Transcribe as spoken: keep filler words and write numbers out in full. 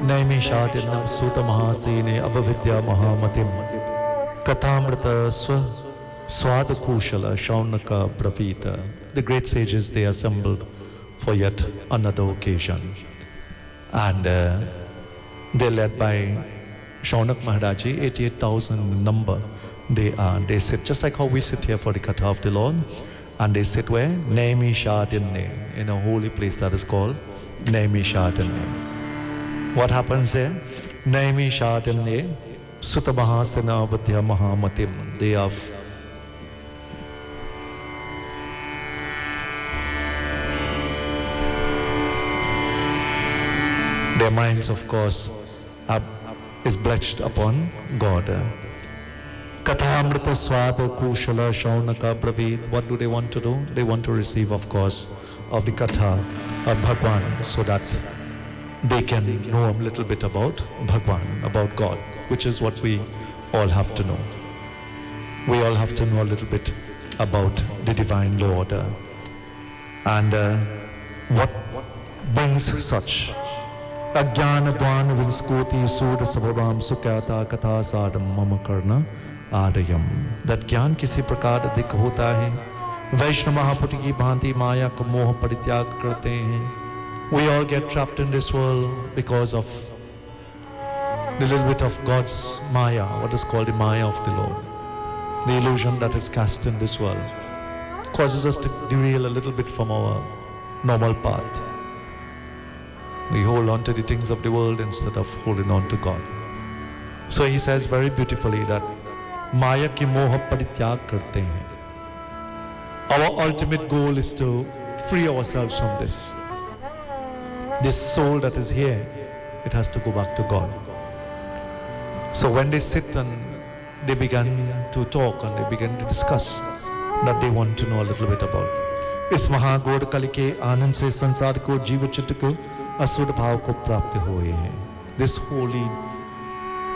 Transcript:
नैमिषारण्यं सूतमहासेने अभविद्या महामतिं कथामृत स्व स्वादकुशल shaunaka bravita. The great sages, they assembled for yet another occasion, and uh, they're led by Shaunak Maharaji, eighty-eight thousand number. They are, they sit just like how we sit here for the Katha of the Lord, and they sit where? Naimisharanya, in a holy place that is called Naimisharanya. What happens there? Naimisharanya, Sutta Mahasena Vadhya Mahamatim. They have their minds, of course, are, is blessed upon God. Kathamrita Swada Kushala Shaunaka Bravid. What do they want to do? They want to receive, of course, of the Katha of Bhagwan, so that they can know a little bit about Bhagwan, about God, which is what we all have to know. We all have to know a little bit about the Divine Lord. And uh, what brings such Ajnana Dwana Vinskoti Suda Sabhabam Sukyata Katha Sadam Mama Karna Adayam. That Gyan kisi prakar dik hota hai. Vaishna Mahaputi ki bhanti Maya ko moh parityag karte hain. We all get trapped in this world because of the little bit of God's Maya, what is called the Maya of the Lord. The illusion that is cast in this world causes us to derail a little bit from our normal path. We hold on to the things of the world instead of holding on to God. So he says very beautifully that Maya ki moha parityag karte hain. Our ultimate goal is to free ourselves from this. This soul that is here, it has to go back to God. So when they sit and they begin to talk and they begin to discuss that they want to know a little bit about इस महागौर कल के आनंद से संसार को जीव चित्त को असुर भाव को प्राप्त हुए हैं. This holy